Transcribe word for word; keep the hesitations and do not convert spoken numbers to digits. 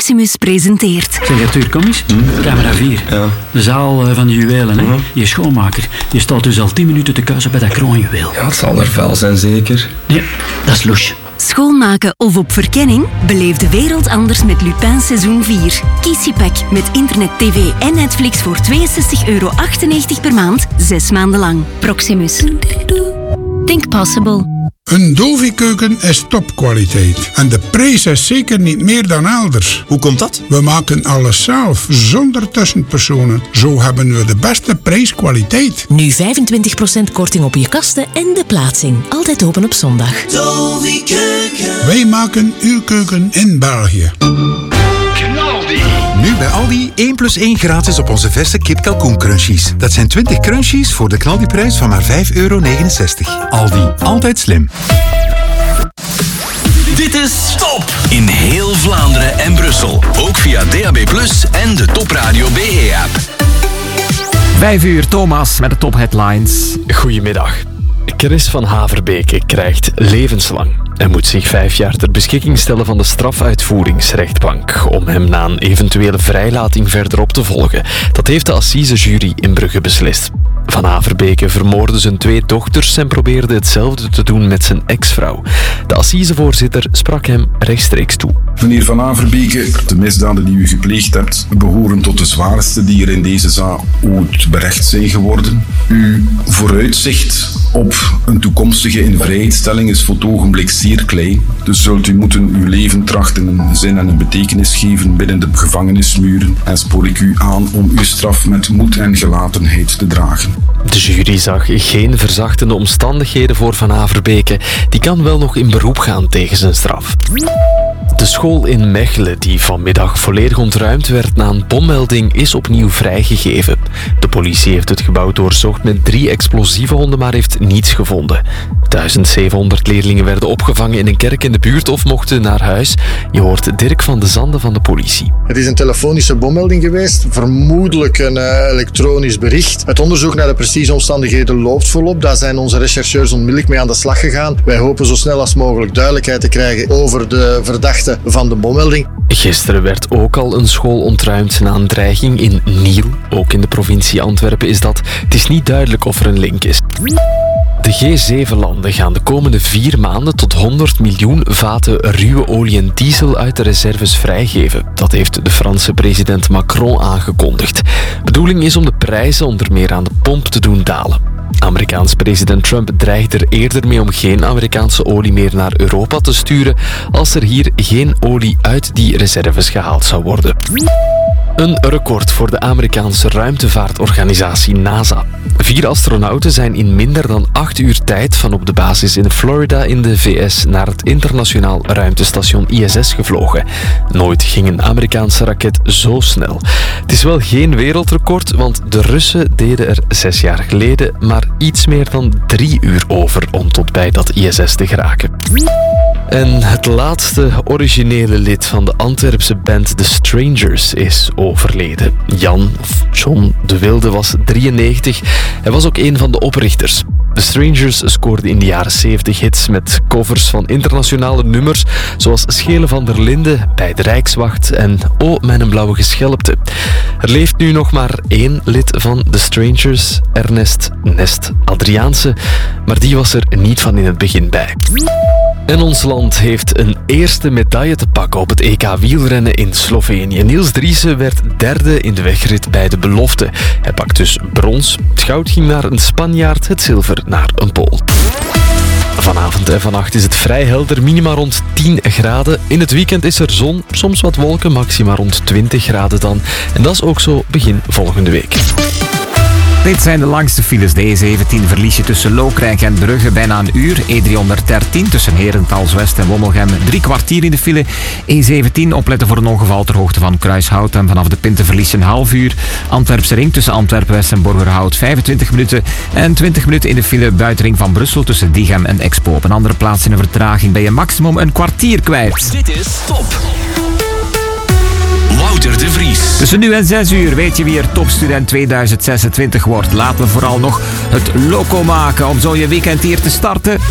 Proximus presenteert. Zeg Arthur, kom eens. Hm? Camera vier. Ja. De zaal van de juwelen. Hè? Hm? Je schoonmaker. Je staat dus al tien minuten te kuisen bij dat kroonjuweel. Ja, het zal er vuil zijn, zeker. Nee, dat is loes. Schoonmaken of op verkenning? Beleef de wereld anders met Lupin seizoen vier. Kies je pack met internet, tv en Netflix voor tweeënzestig euro achtennegentig per maand, zes maanden lang. Proximus. Think possible. Een Dovi-keuken is topkwaliteit. En de prijs is zeker niet meer dan elders. Hoe komt dat? We maken alles zelf, zonder tussenpersonen. Zo hebben we de beste prijskwaliteit. Nu vijfentwintig procent korting op je kasten en de plaatsing. Altijd open op zondag. Dovi-keuken. Wij maken uw keuken in België. Nu bij Aldi één plus één gratis op onze verse kip kalkoen crunchies. Dat zijn twintig crunchies voor de knaldiprijs van maar vijf euro negenenzestig. Aldi, altijd slim. Dit is Top in heel Vlaanderen en Brussel. Ook via D A B plus, en de Top Radio B E-app. Vijf uur, Thomas met de top headlines. Goedemiddag. Chris van Haverbeke krijgt levenslang en moet zich vijf jaar ter beschikking stellen van de strafuitvoeringsrechtbank om hem na een eventuele vrijlating verder op te volgen. Dat heeft de assisejury in Brugge beslist. Van Haverbeke vermoordde zijn twee dochters en probeerde hetzelfde te doen met zijn ex-vrouw. De assisevoorzitter sprak hem rechtstreeks toe. Meneer Van Haverbeke, de misdaden die u gepleegd hebt behoren tot de zwaarste die er in deze zaak ooit berecht zijn geworden. Uw vooruitzicht op een toekomstige invrijheidstelling is voor het ogenblik zeer klein. Dus zult u moeten uw leven trachten een zin en een betekenis geven binnen de gevangenismuren en spoor ik u aan om uw straf met moed en gelatenheid te dragen. De jury zag geen verzachtende omstandigheden voor Van Haverbeke. Die kan wel nog in beroep gaan tegen zijn straf. De school in Mechelen, die vanmiddag volledig ontruimd werd na een bommelding, is opnieuw vrijgegeven. De politie heeft het gebouw doorzocht met drie explosieve honden, maar heeft niets gevonden. duizend zevenhonderd leerlingen werden opgevangen in een kerk in de buurt of mochten naar huis. Je hoort Dirk van de Zande van de politie. Het is een telefonische bommelding geweest, vermoedelijk een uh, elektronisch bericht. Het onderzoek naar de precieze omstandigheden loopt volop. Daar zijn onze rechercheurs onmiddellijk mee aan de slag gegaan. Wij hopen zo snel als mogelijk duidelijkheid te krijgen over de verdachte van de bommelding. Gisteren werd ook al een school ontruimd na een dreiging in Niel. Ook in de provincie Antwerpen is dat. Het is niet duidelijk of er een link is. De G zeven landen gaan de komende vier maanden tot honderd miljoen vaten ruwe olie en diesel uit de reserves vrijgeven. Dat heeft de Franse president Macron aangekondigd. Bedoeling is om de prijzen onder meer aan de pomp te doen dalen. Amerikaans president Trump dreigt er eerder mee om geen Amerikaanse olie meer naar Europa te sturen als er hier geen olie uit die reserves gehaald zou worden. Een record voor de Amerikaanse ruimtevaartorganisatie NASA. Vier astronauten zijn in minder dan acht uur tijd van op de basis in Florida in de V S naar het internationaal ruimtestation I S S gevlogen. Nooit ging een Amerikaanse raket zo snel. Het is wel geen wereldrecord, want de Russen deden er zes jaar geleden maar iets meer dan drie uur over om tot bij dat I S S te geraken. En het laatste originele lid van de Antwerpse band The Strangers is overleden. Jan, of John de Wilde, was drieënnegentig. Hij was ook een van de oprichters. The Strangers scoorde in de jaren zeventig hits met covers van internationale nummers zoals Schelen van der Linden, Bij de Rijkswacht en O, mijn blauwe geschelpte. Er leeft nu nog maar één lid van The Strangers, Ernest Nest Adriaanse, maar die was er niet van in het begin bij. En ons land heeft een eerste medaille te pakken op het E K wielrennen in Slovenië. Niels Driessen werd derde in de wegrit bij de belofte. Hij pakt dus brons. Het goud ging naar een Spanjaard, het zilver naar een Pool. Vanavond en vannacht is het vrij helder, minima rond tien graden. In het weekend is er zon, soms wat wolken, maxima rond twintig graden dan. En dat is ook zo begin volgende week. Dit zijn de langste files. De E zeventien verlies je tussen Lokrijk en Brugge bijna een uur. E driehonderddertien tussen Herentals West en Wommelgem drie kwartier in de file. E zeventien opletten voor een ongeval ter hoogte van Kruishout en vanaf de Pinte verlies je een half uur. Antwerpse ring tussen Antwerpen West en Borgerhout vijfentwintig minuten. En twintig minuten in de file buitenring van Brussel tussen Diegem en Expo. Op een andere plaats in een vertraging ben je maximum een kwartier kwijt. Dit is Top. Wouter de Vries. Tussen nu en zes uur weet je wie er topstudent tweeduizend zesentwintig wordt. Laten we vooral nog het loco maken om zo je weekend hier te starten.